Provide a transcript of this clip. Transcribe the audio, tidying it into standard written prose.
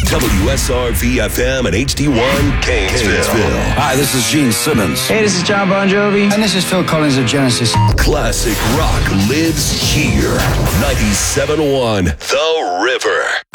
WSRV FM and HD1 Gainesville. Hi, this is Gene Simmons. Hey, this is John Bon Jovi. And this is Phil Collins of Genesis. Classic rock lives here. 97.1 The River.